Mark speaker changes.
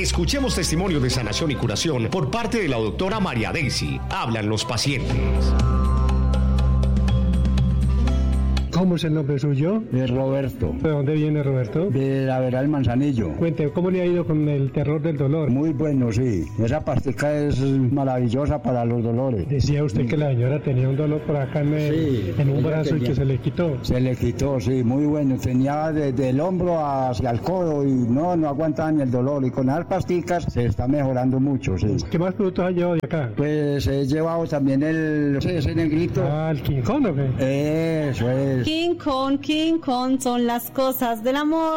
Speaker 1: Escuchemos testimonio de sanación y curación por parte de la doctora María Daisy. Hablan los pacientes.
Speaker 2: ¿Cómo es el nombre suyo?
Speaker 3: De Roberto.
Speaker 2: ¿De dónde viene Roberto?
Speaker 3: De la Vera del Manzanillo.
Speaker 2: Cuente, ¿cómo le ha ido con el terror del dolor?
Speaker 3: Muy bueno, sí. Esa pastica es maravillosa para los dolores.
Speaker 2: Decía usted que la señora tenía un dolor por acá en un brazo y que se le quitó.
Speaker 3: Se le quitó, sí, muy bueno. Tenía desde el hombro hacia el codo y no aguantaba ni el dolor. Y con esas pasticas se está mejorando mucho, sí.
Speaker 2: ¿Qué más productos ha llevado de acá?
Speaker 3: Pues he llevado también ese negrito.
Speaker 2: Ah, ¿el King Kong o qué?
Speaker 3: Eso es.
Speaker 4: King Kong son las cosas del amor.